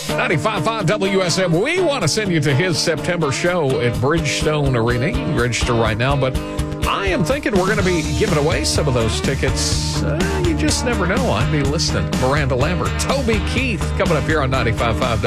95.5 WSM. We want to send you to his September show at Bridgestone Arena. You can register right now, but I am thinking we're going to be giving away some of those tickets. You just never know. I'd be listening. Miranda Lambert, Toby Keith, coming up here on 95.5